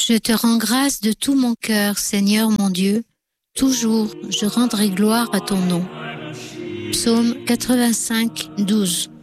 Je te rends grâce de tout mon cœur, Seigneur mon Dieu. Toujours, je rendrai gloire à ton nom. Psaume 85, 12.